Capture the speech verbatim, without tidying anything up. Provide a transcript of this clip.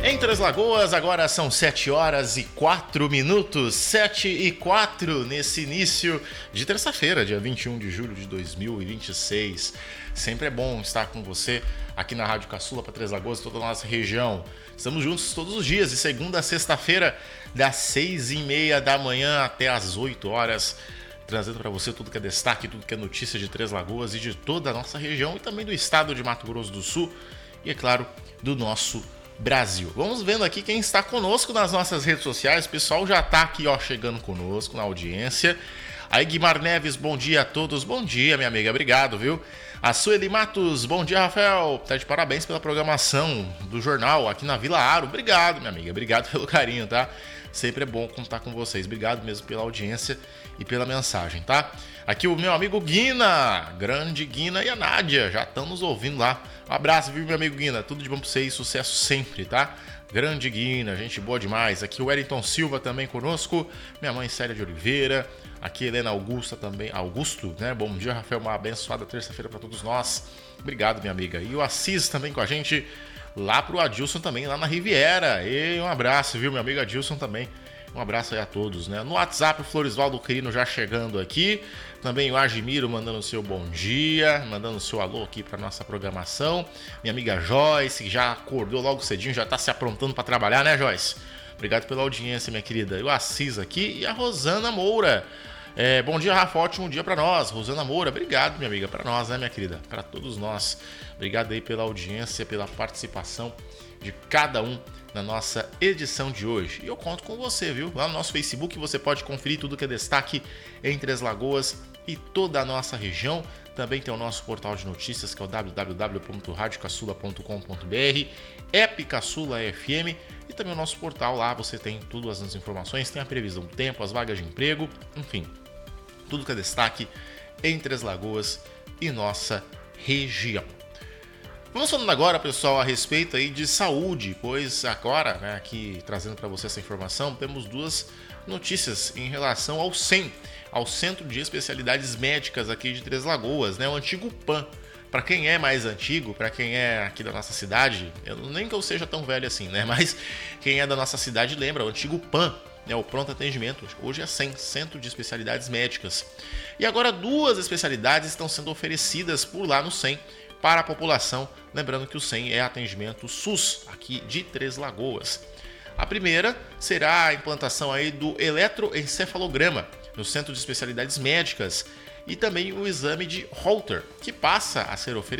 Em Três Lagoas, agora são sete horas e quatro minutos, sete e quatro nesse início de terça-feira, dia vinte e um de julho de dois mil e vinte e seis. Sempre é bom estar com você aqui na Rádio Caçula para Três Lagoas e toda a nossa região. Estamos juntos todos os dias, de segunda a sexta-feira, das seis e meia da manhã até as oito horas, trazendo para você tudo que é destaque, tudo que é notícia de Três Lagoas e de toda a nossa região e também do estado de Mato Grosso do Sul e, é claro, do nosso Brasil. Vamos vendo aqui quem está conosco nas nossas redes sociais. O pessoal já está aqui, ó, chegando conosco na audiência. Aí, Guimar Neves, bom dia a todos. Bom dia, minha amiga. Obrigado, viu? A Sueli Matos, bom dia, Rafael. Tá de parabéns pela programação do jornal aqui na Vila Aro. Obrigado, minha amiga. Obrigado pelo carinho, tá? Sempre é bom contar com vocês. Obrigado mesmo pela audiência e pela mensagem, tá? Aqui o meu amigo Guina, grande Guina e a Nádia, já estão nos ouvindo lá. Um abraço, viu, meu amigo Guina? Tudo de bom pra vocês, sucesso sempre, tá? Grande Guina, gente boa demais. Aqui o Wellington Silva também conosco. Minha mãe Célia de Oliveira. Aqui Helena Augusta também. Augusto, né? Bom dia, Rafael. Uma abençoada terça-feira para todos nós. Obrigado, minha amiga. E o Assis também com a gente. Lá pro Adilson também, lá na Riviera. E um abraço, viu, meu amigo Adilson também. Um abraço aí a todos, né? No WhatsApp, o Florisvaldo Quirino já chegando aqui. Também o Argimiro mandando o seu bom dia, mandando o seu alô aqui para nossa programação. Minha amiga Joyce, que já acordou logo cedinho, já tá se aprontando para trabalhar, né, Joyce? Obrigado pela audiência, minha querida. E o Assis aqui e a Rosana Moura. É, bom dia, Rafa, ótimo dia para nós. Rosana Moura, obrigado, minha amiga, para nós, né, minha querida? Para todos nós. Obrigado aí pela audiência, pela participação de cada um na nossa edição de hoje. E eu conto com você, viu? Lá no nosso Facebook você pode conferir tudo que é destaque em Três Lagoas e toda a nossa região. Também tem o nosso portal de notícias, que é o w w w ponto rádio caçula ponto com ponto b r, app Caçula F M, e também o nosso portal. Lá você tem todas as informações, tem a previsão do tempo, as vagas de emprego, enfim, tudo que é destaque em Três Lagoas e nossa região. Vamos falando agora, pessoal, a respeito aí de saúde, pois agora, né, aqui trazendo para você essa informação, temos duas notícias em relação ao C E M, ao Centro de Especialidades Médicas aqui de Três Lagoas, né, o antigo P A M. Para quem é mais antigo, para quem é aqui da nossa cidade, eu, nem que eu seja tão velho assim, né, mas quem é da nossa cidade lembra, o antigo P A M, né, o Pronto Atendimento, hoje é C E M, Centro de Especialidades Médicas. E agora duas especialidades estão sendo oferecidas por lá no C E M, para a população, lembrando que o C E M é atendimento SUS aqui de Três Lagoas. A primeira será a implantação aí do eletroencefalograma no Centro de Especialidades Médicas e também o exame de Holter, que passa a ser oferecido